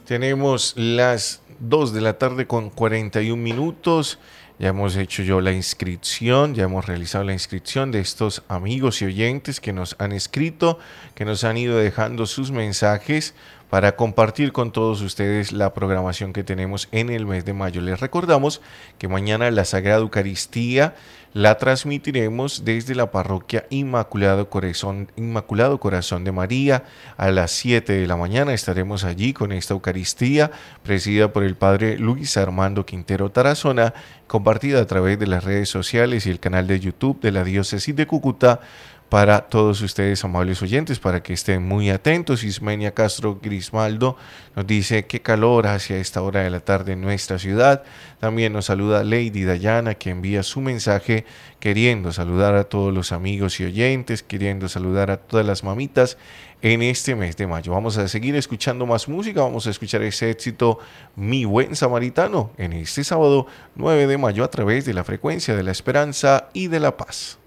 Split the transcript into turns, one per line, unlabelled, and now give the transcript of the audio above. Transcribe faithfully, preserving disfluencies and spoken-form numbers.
Tenemos las dos de la tarde con cuarenta y un minutos. Ya hemos hecho yo la inscripción, ya hemos realizado la inscripción de estos amigos y oyentes que nos han escrito, que nos han ido dejando sus mensajes para compartir con todos ustedes la programación que tenemos en el mes de mayo. Les recordamos que mañana la Sagrada Eucaristía la transmitiremos desde la parroquia Inmaculado Corazón, Inmaculado Corazón de María a las siete de la mañana. Estaremos allí con esta Eucaristía presidida por el Padre Luis Armando Quintero Tarazona, compartida a través de las redes sociales y el canal de YouTube de la Diócesis de Cúcuta para todos ustedes, amables oyentes, para que estén muy atentos. Ismenia Castro Grismaldo nos dice qué calor hacia esta hora de la tarde en nuestra ciudad. También nos saluda Lady Dayana, que envía su mensaje queriendo saludar a todos los amigos y oyentes, queriendo saludar a todas las mamitas en este mes de mayo. Vamos a seguir escuchando más música, vamos a escuchar ese éxito Mi Buen Samaritano en este sábado nueve de mayo a través de la frecuencia de la esperanza y de la paz.